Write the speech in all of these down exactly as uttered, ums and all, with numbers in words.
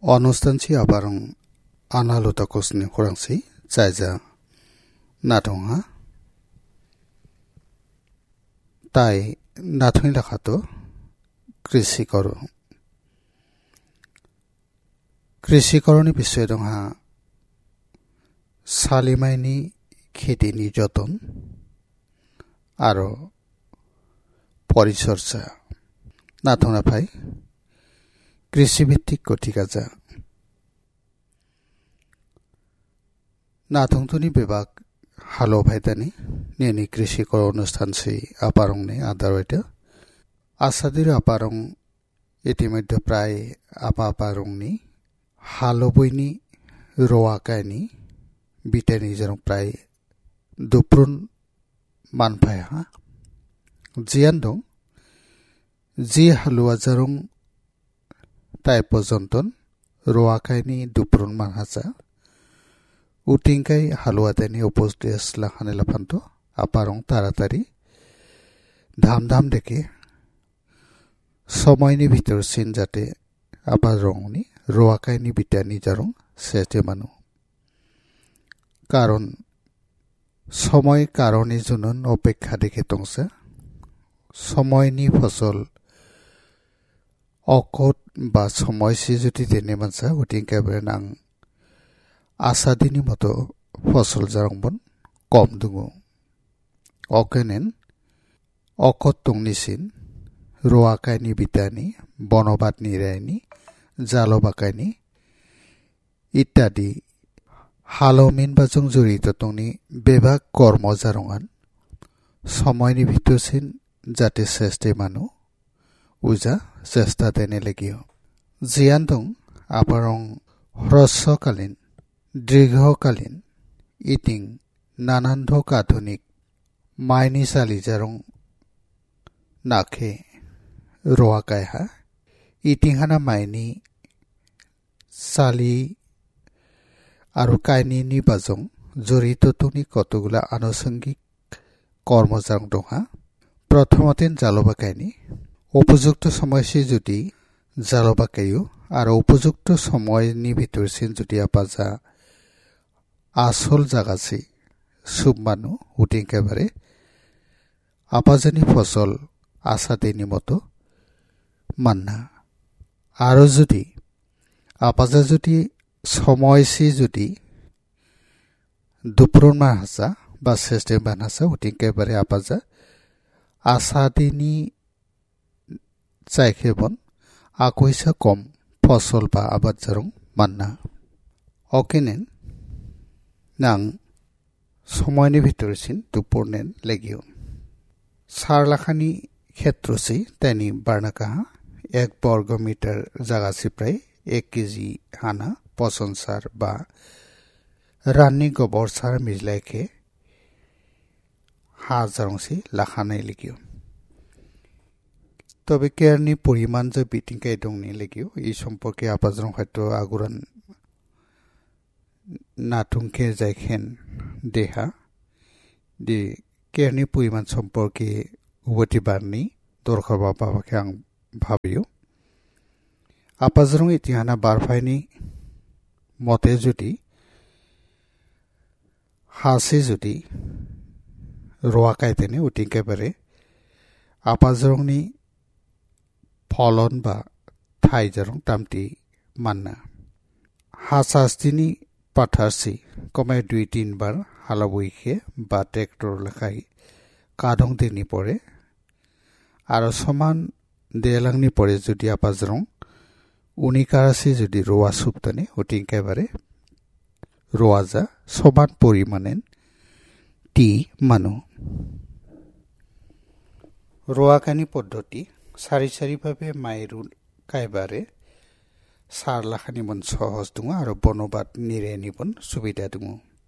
অনুষ্ঠানছি আবারং আনালুতা কোসনি খরাংসি চাইজা নাথংহা তাই নাথই লাখাতো কৃষি কর কৃষিকরণী বিষয়ে দংহা সালিমাইনি খেতিনি যতন আরো পরিচর্যা নাথংনা ফাই কৃষিভিত্তিক কঠিকাজা নাথংতুনি বিভাগ হালো ভাইদানি নিয়ে কৃষিকর অনুষ্ঠান সেই আপারং নে আদারইটা আসাদির আপারং ইতিমধ্যে প্রায় আপা আপারংনি হালো বইনি রোয়াকায়নি বিটানি যেরকম প্রায় দুপ্রুন মানফায় হা জিয়ান দং জি হালুয়া জারং তাই পর্যন্তন রোয়াকায়নি দুপ্রুন মানহাজা উটিংকাই হালুয়া দেনি উপদেশ লাখানে লাফান্ত আপারং তাড়াতাড়ি ধাম ধাম দেখে সময়নি ভিতর সিন যাতে আপার রংনি রোয়াকায়নি বিটানি জারং সেজে মানু কারণ সময় কারণে জুনুন অপেক্ষা দেখে তংসা সময়নি ফসল অকট বা সময় সে যদি দেনে মানসা উটিংকাই নাং আসাদিনি মতো ফসল জারংবন কম দুঙু অকেনেন অকত তংনিসিন রোয়াকায়নি বিটানি বনবাদ নিরায়নি জালবাকায়নি ইত্যাদি হালমিন বাজং জড়িত তংনি বেভাগ কর্ম জারঙান সময়নি ভিতরসিন যাতে চেষ্টা মানু উজা চেষ্টা দেনে লেগিও জিয়ান দং আপারং হ্রস্বকালীন দীর্ঘকালীন ইটিং নানান্ধক আধুনিক মাইনি চালি জারং নাখে রোয়াকায়হা ইটিংহানা মাইনি চালি আৰু কাহিনী বাজং জড়িত তুনি কতগুলা আনুষঙ্গিক কর্মজারং দংহা প্রথমতেন জালবাকায়নি উপযুক্ত সময়সি যদি জালবাকায়ু আর উপযুক্ত সময়নি ভিতরসিন যদি আপাজা আসল জাগাছি সুব মানু উটিংকেবারে আপাজানি ফসল আশা দেনি মতো মান্না আরো যদি আপাজা যদি সময়সি যদি দুপুরন মান হাসা বা শেষে মান হাসা উটিংকেবারে আপাজা আশা দিনি চাইখেবন আকইসা কম ফসল বা আবাদ জারং মান্না অকেনেন নাং সময়নি ভিতরসিন দুপুরনেন লেগিও সারলাখানি ক্ষেত্রসি তাইনি বার্নাকাহা এক বর্গ মিটার জাগাসি প্রায় এক কেজি হানা পচন সার বা রান্নি গোবর সার মিজলাইকে হা জারংসি লাখানাই লেগিও তবে কেয়ারনি পরিমাণ যে বিটিংকাই দংনি লেগিও এই সম্পর্কে আপাজরং হয়তো আগুরান নাথুংকে যাইখেন দেহা দি কেয়ারনি পরিমাণ সম্পর্কে উবতি বারনি দরকার বাবাকে আং ভাবিও আপাজরং ইতিহানা বারফাইনি মতে যদি হাসি যদি রোয়াকাইতেনে উটিংকেবারে আপাজরংনি ফলন বা থাই জারং তামতি মান্না হাসাস্তিনি পাঠারসি কমে দুই তিনবার হালাবইখে বা ট্রেক্টর লেখাই কাদং দিনি পরে আর সমান দেলাংনি পরে যদি আপাজরং উনিকারাসি যদি রোয়া সুপ্তানে উটিংকেবারে রোয়াজা সমান পরিমাণেন টি মানু রোয়াকানি পদ্ধতি সারি সারিভাবে মাইরু কাইবারে সার লাখানি মন সহজ দङ আৰু বনবাদ নিরেনি বন সুবিধা দङ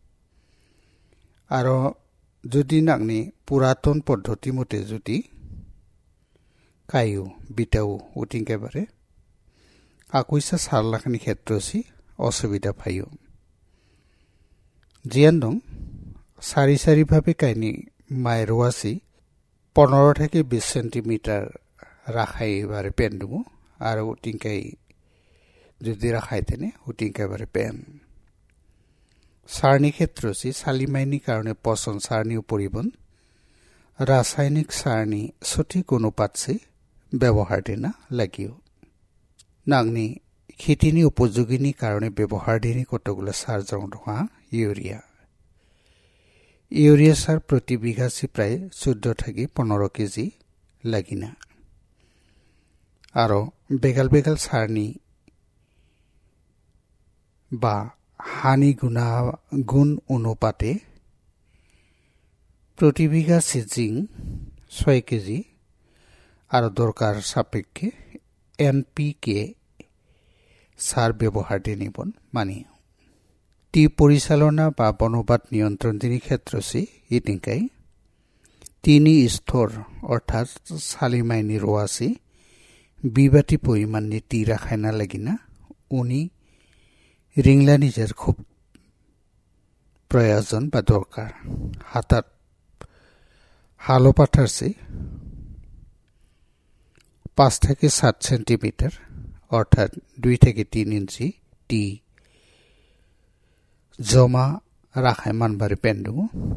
আৰু যদি নাংনি পুরাতন পদ্ধতি মতে যদি কায়ু বিটাও উটিংকেবারে আকইসা সার লাখানি ক্ষেত্রসি অসুবিধা ফাইও জিয়ান দং সারি সারিভাবে কাইনি মাই রোয়াসি পনেরো থেকে বিশ সেন্টিমিটার রাখাই এবারে পেন দङ আৰু উটিংকাই যদি রাখাই তেনে উটি একেবারে পেন সারনি ক্ষেত্রসি সালিমাইনি কারণে পচন সারনি পরিবহন রাসায়নিক সারনি সঠিক অনুপাতসি ব্যবহার দিনা লাগিও নাংনি খেতিনি উপযোগিনী কারণে ব্যবহার দিনি কতগুলো সার জং দোয়া ইউরিয়া ইউরিয়া সার প্রতি বিঘাসি প্রায় চোদ্দ থেকে পনেরো কেজি লাগিনা আরো বেগাল বেগাল সারনি বা হানি গুণা গুণ অনুপাতে প্রতি বিঘা সিজিং ছয় কেজি আর দরকার সাপেক্ষে এনপিকে সার ব্যবহার নিবন মানি টি পরিচালনা বা বনবাদ নিয়ন্ত্রণ দিনী ক্ষেত্রসি ইটিংকাই তিনি স্তর অর্থাৎ সালিমাইনি রোয়াসি বিবাটি পরিমাণনি টি রাখাইনা লাগিনা উনি রিংলা নিজের খুব প্রয়োজন বা দরকার হাতাত হালো পাঠারসি পাঁচ থেকে সাত সেন্টিমিটার অর্থাৎ দুই থেকে তিন ইঞ্চি টি জমা রাখায় মানবারে পেন্ডু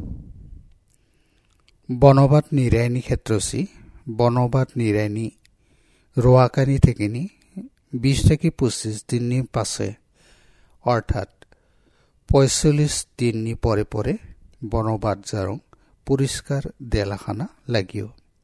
বনবাদ নিরায়নি ক্ষেত্রসি বনবাদ নিরায়নি রোয়াকানি থেকে নি বিশ থেকে পঁচিশ দিন পাশে অর্থাৎ পঁয়তাল্লিশ দিন পরে পরে বনবাদ জারং পরিষ্কার দেলাখানা লাগিও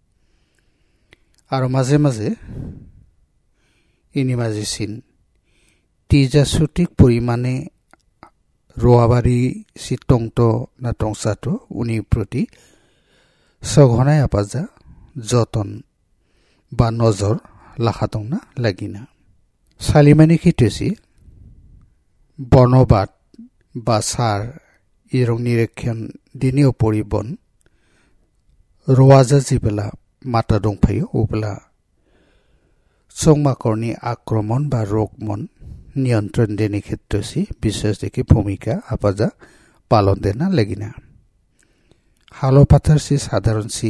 আর মাঝে মাঝে ইনি মাঝে সিন টিজা সঠিক পরিমাণে রোয়াবাড়ি সি টংট না টংসাটো উনি প্রতি সঘনায় আপাজা যতন বা নজর লাখাতং না লাগিনা সালিমানি খেতেছি বনবাদ বা সার ইরং নিরীক্ষণ দিনীয় পরিবন রোয়াজা যেবেলা মাতা দংফাयो अब्ला সংমাকরনি আক্রমণ বা রোগমন নিয়ন্ত্রণ দেনি ক্ষেত্রসি বিশেষ দেখি ভূমিকা আপাজা পালন দেনা লাগিনা হালো পাথারসি সাধারণ সি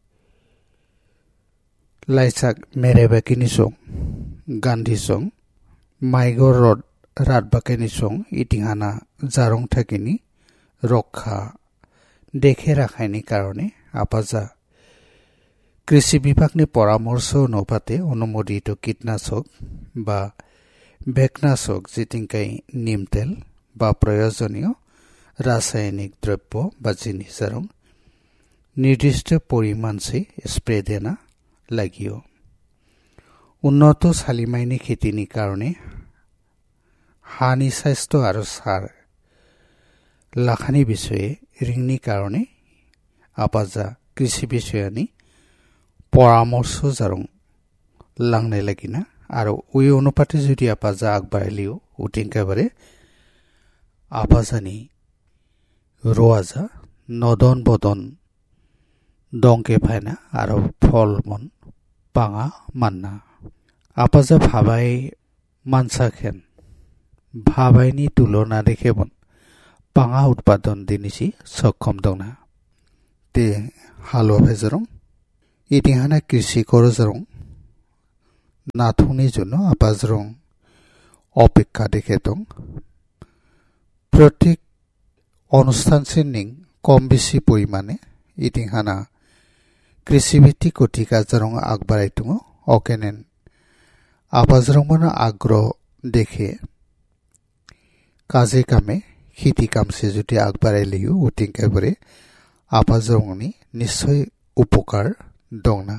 লাইসাক মেরেবাকিনি সং গান্ধী সং মাইগর রড রাতবাকিনি সং ইটিংহানা জারং থাকিনি রক্ষা দেখে রাখাইনি কারণে আপাজা কৃষি বিভাগনি পরামর্শ অনুপাতে অনুমোদিত কীটনাশক বা ভেকনাশক যেটিংকাই নিম তেল বা প্রয়োজনীয় রাসায়নিক দ্রব্য বা জিনিস জারং নির্দিষ্ট পরিমাণ সে স্প্রে দেনা লাগিও উন্নত সালিমাইনি খেতিনি কারণে হানি স্বাস্থ্য আর সার লাখানি বিষয়ে রিংনি কারণে আপাজা কৃষি বিষয়ানি পরামর্শ জারং লাংনাই লাগিনা আর ওই অনুপাতে যদি আপাজা আগবাড়াইলেও উটিংকাবারে আপাজানি রোয়াজা নদন বদন দংকে ফাইনা আর ফল মন পাঙা মান্না আপাজা ভাবাই মানসাখেন ভাবাইনি তুলনা দেখেবন পাঙা উৎপাদন দিনিসি সক্ষম দংনা তে হালো ভেজরং ইতিহানা কৃষি করজরং নাথুনির জন্য আপাজরং অপেক্ষা দেখে দং প্রত্যেক অনুষ্ঠান সিনিং কম বেশি পরিমাণে ইতিহানা কৃষিভিত্তিক কঠিকাজরং আগবাড়াইতুঙ অকেনেন আপাজরং মানে আগ্রহ দেখে কাজে কামে খেতি কামসে যদি আগবাড়াইলেও উটিংকাবরে আপাজরংনি নিশ্চয় উপকার দংনা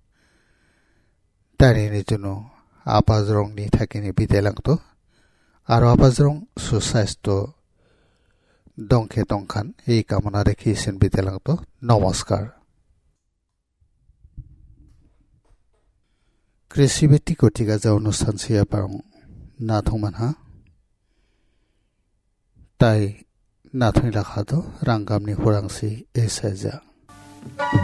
তারিনি জন্য আপাজরংনি থাকিনি বিদায় লাগতো আর আপাজরং সুস্বাস্থ্য দংখে দংখান এই কামনা রেখে ইসেন বিদায় লাগতো নমস্কার কৃষিভিত্তিক কঠিকাজা অনুষ্ঠান সিয়া পারং নাথুমানহা তাই নাথুই লাখাতো রাংগামনি হুরাংসি এসাইজা